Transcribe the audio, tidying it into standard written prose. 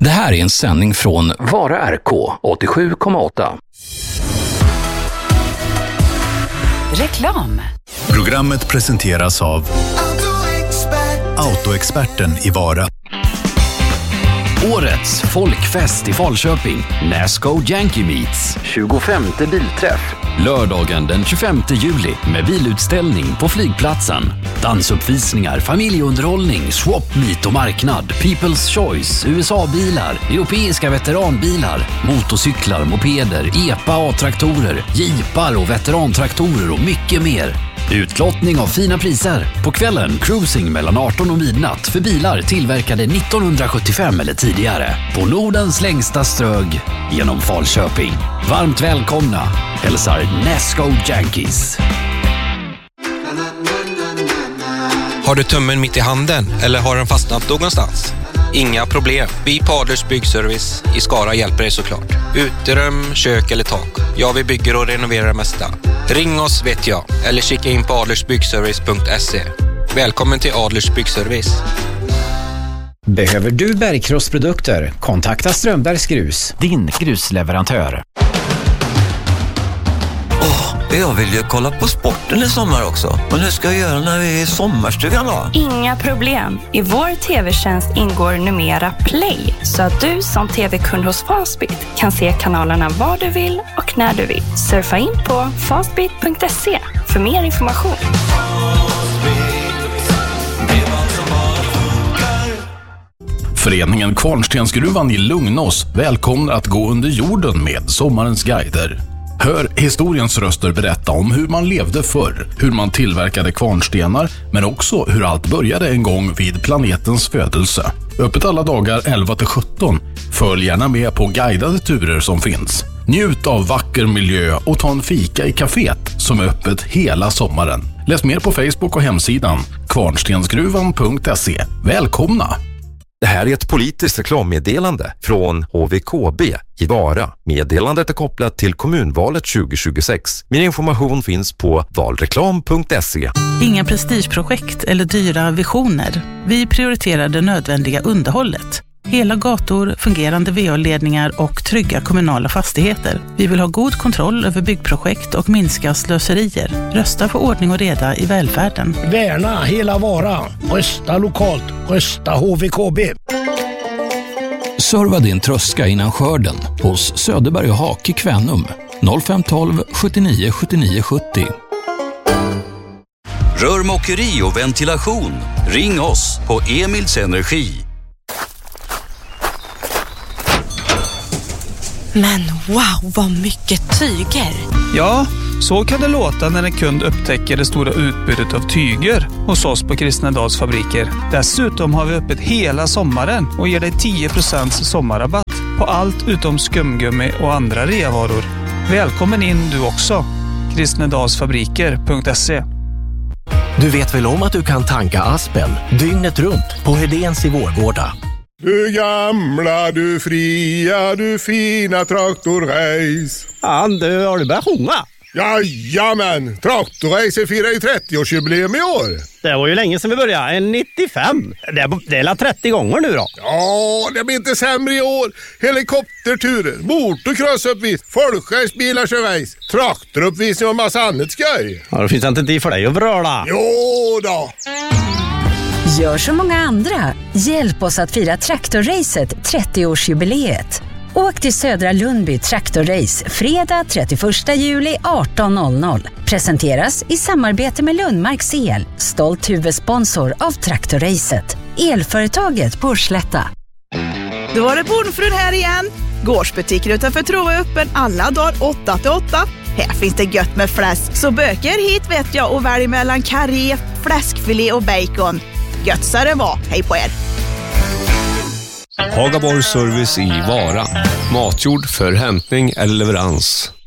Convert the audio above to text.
Det här är en sändning från Vara RK 87,8. Reklam. Programmet presenteras av Autoexperten i Vara. Årets folkfest i Falköping. Nasco Yankee Meets. 25:e bilträff. Lördagen den 25 juli med bilutställning på flygplatsen. Dansuppvisningar, familjeunderhållning, swap meet och marknad. People's Choice, USA-bilar, europeiska veteranbilar, motorcyklar, mopeder, EPA A-traktorer, jeepar och veterantraktorer och mycket mer. Utlottning av fina priser. På kvällen cruising mellan 18 och midnatt för bilar tillverkade 1975 eller tidigare. På Nordens längsta strög genom Falköping. Varmt välkomna. Hälsar Nasco Yankees. Har du tummen mitt i handen eller har den fastnat någonstans? Inga problem. Vi på Adlers Byggservice i Skara hjälper dig såklart. Uterum, kök eller tak. Ja, vi bygger och renoverar det mesta. Ring oss vet jag. Eller kika in på adlersbyggservice.se. Välkommen till Adlers Byggservice. Behöver du bergkrossprodukter? Kontakta Strömbergs Grus, din grusleverantör. Jag vill ju kolla på sporten i sommar också. Men hur ska jag göra när vi är i sommarstugan då? Inga problem. I vår tv-tjänst ingår numera Play. Så att du som tv-kund hos Fastbit kan se kanalerna var du vill och när du vill. Surfa in på fastbit.se för mer information. Föreningen Kvarnstensgruvan i Lugnås välkomnar att gå under jorden med sommarens guider. Hör historiens röster berätta om hur man levde förr, hur man tillverkade kvarnstenar, men också hur allt började en gång vid planetens födelse. Öppet alla dagar 11-17. Följ gärna med på guidade turer som finns. Njut av vacker miljö och ta en fika i kaféet som är öppet hela sommaren. Läs mer på Facebook och hemsidan kvarnstensgruvan.se. Välkomna! Det här är ett politiskt reklammeddelande från HVKB i Vara. Meddelandet är kopplat till kommunvalet 2026. Mer information finns på valreklam.se. Inga prestigeprojekt eller dyra visioner. Vi prioriterar det nödvändiga underhållet. Hela gator, fungerande VA-ledningar och trygga kommunala fastigheter. Vi vill ha god kontroll över byggprojekt och minska slöserier. Rösta för ordning och reda i välfärden. Värna hela Vara. Rösta lokalt. Rösta HVKB. Serva din tröska innan skörden hos Söderberg och Hak i Kvänum. 0512 79 79 70. Rörmokeri och ventilation. Ring oss på Emils Energi. Men wow, vad mycket tyger! Ja, så kan det låta när en kund upptäcker det stora utbudet av tyger hos oss på Kristnedals fabriker. Dessutom har vi öppet hela sommaren och ger dig 10% sommarrabatt på allt utom skumgummi och andra reavaror. Välkommen in du också. Kristnedalsfabriker.se. Du vet väl om att du kan tanka Aspen dygnet runt på Hedéns i Vårgårda? Du gamla, du fria, du fina traktorrace. Ja, du har du börjat sjunga? Jajamän, traktorrace firar ju 30-årsjubileum i år. Det var ju länge sedan vi började, 95. Det är 30 gånger nu då. Ja, det blir inte sämre i år. Helikopterturer, motorcrossuppvis, folkracebilar kör race, traktoruppvisning och massa annat skoj. Ja, det finns inte tid för dig att vröla. Jo då. Gör som många andra. Hjälp oss att fira traktorracet 30-årsjubileet. Åk till Södra Lundby Traktorrace fredag 31 juli 18.00. Presenteras i samarbete med Lundmarks El, stolt huvudsponsor av Traktorracet. Elföretaget på Slätta. Då var det Bondfrun här igen. Gårdsbutiken utanför Trova är öppen alla dagar 8-8. Här finns det gött med fläsk, så böker hit vet jag och välj mellan karré, fläskfilé och bacon. Gött så det var. Hej på er! Hagaborgs service i Vara. Matjord för hämtning eller leverans.